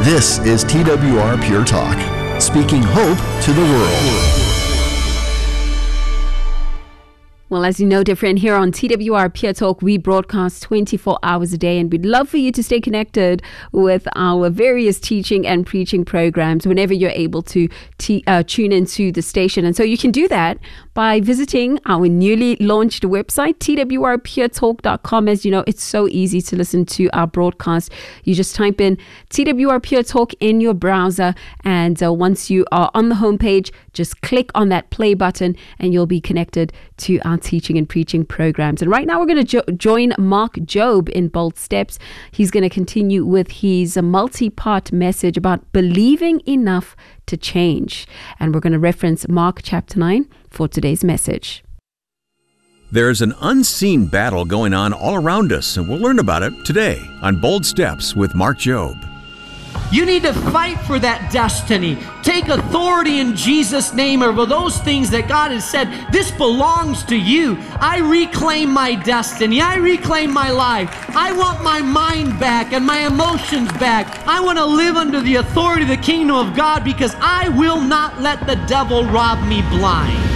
This is TWR Pure Talk, speaking hope to the world. Well, as you know, dear friend, here on TWR Pure Talk, we broadcast 24 hours a day, and we'd love for you to stay connected with our various teaching and preaching programs whenever you're able to tune into the station. And so you can do that by visiting our newly launched website, twrpuretalk.com. As you know, it's so easy to listen to our broadcast. You just type in TWR Pure Talk in your browser, and once you are on the homepage, just click on that play button and you'll be connected to our teaching and preaching programs. And right now we're going to join Mark Jobe in Bold Steps. He's going to continue with his multi-part message about believing enough to change. And we're going to reference Mark chapter 9 for today's message. There's an unseen battle going on all around us, and we'll learn about it today on Bold Steps with Mark Jobe. You need to fight for that destiny. Take authority in Jesus' name over those things that God has said, this belongs to you. I reclaim my destiny. I reclaim my life. I want my mind back and my emotions back. I want to live under the authority of the kingdom of God, because I will not let the devil rob me blind.